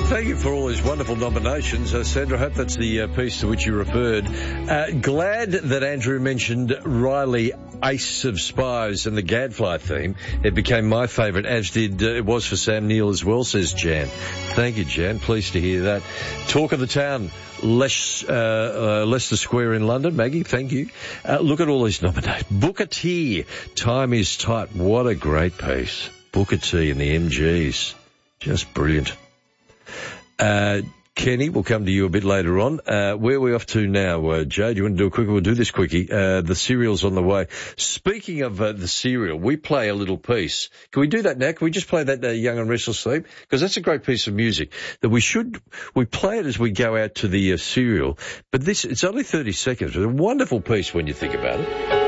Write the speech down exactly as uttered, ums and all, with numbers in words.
Thank you for all these wonderful nominations. Uh, Sandra, I hope that's the uh, piece to which you referred. Uh, glad that Andrew mentioned Riley, Ace of Spies, and the Gadfly theme. It became my favourite, as did, uh, it was for Sam Neill as well, says Jan. Thank you, Jan. Pleased to hear that. Talk of the town, Les, uh, uh, Leicester Square in London. Maggie, thank you. Uh, look at all these nominations. Booker T, Time is Tight. What a great piece. Booker T and the M Gs. Just brilliant. Uh, Kenny, we'll come to you a bit later on. Uh, where are we off to now, uh, Joe? Do you want to do a quickie? We'll do this quickie. Uh, the cereal's on the way. Speaking of uh, the cereal, we play a little piece. Can we do that now? Can we just play that uh, Young and Restless theme? Because that's a great piece of music that we should, we play it as we go out to the uh, cereal. But this, it's only thirty seconds. It's a wonderful piece when you think about it.